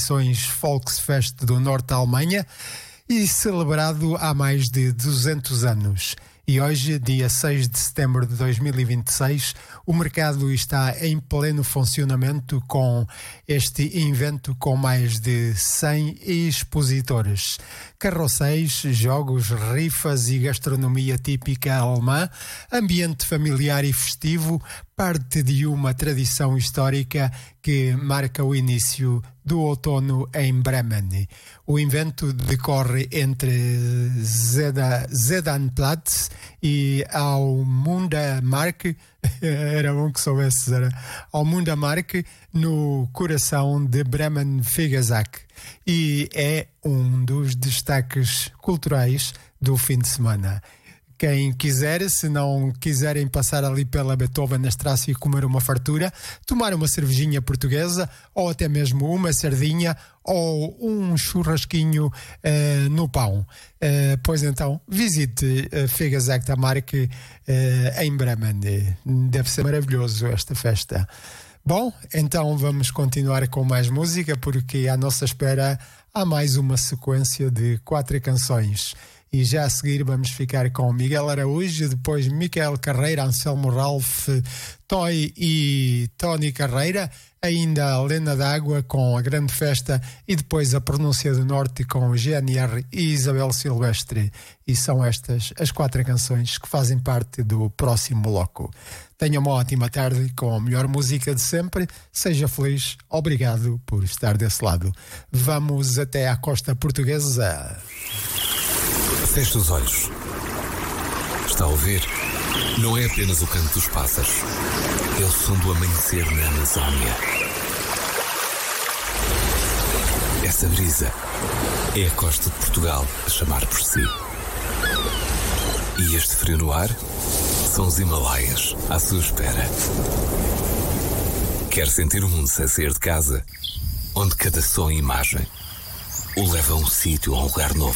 edições Volksfest do norte da Alemanha e celebrado há mais de 200 anos. E hoje, dia 6 de setembro de 2026, o mercado está em pleno funcionamento com este evento com mais de 100 expositores. Carrosséis, jogos, rifas e gastronomia típica alemã, ambiente familiar e festivo, parte de uma tradição histórica que marca o início do outono em Bremen. O evento decorre entre Zedanplatz e Almunda Mark, era bom que soubesse, era Almunda Mark, no coração de Bremen-Fegesack, e é um dos destaques culturais do fim de semana. Quem quiser, se não quiserem passar ali pela Beethoven-Straße e comer uma fartura, tomar uma cervejinha portuguesa ou até mesmo uma sardinha ou um churrasquinho no pão. Pois então, visite Fegesack da Mark em Bremen. Deve ser maravilhoso esta festa. Bom, então vamos continuar com mais música, porque à nossa espera há mais uma sequência de 4 canções. E já a seguir vamos ficar com Miguel Araújo, depois Miquel Carreira, Anselmo Ralph, Toy e Tony Carreira, ainda a Lena d'Água com A Grande Festa e depois a Pronúncia do Norte com GNR e Isabel Silvestre. E são estas as 4 canções que fazem parte do próximo bloco. Tenha uma ótima tarde com a melhor música de sempre. Seja feliz. Obrigado por estar desse lado. Vamos até à costa portuguesa. Feche os olhos. Está a ouvir? Não é apenas o canto dos pássaros. É o som do amanhecer na Amazónia. Essa brisa é a costa de Portugal a chamar por si. E este frio no ar são os Himalaias à sua espera. Quer sentir o mundo sem sair de casa? Onde cada som e imagem o leva a um sítio, a um lugar novo.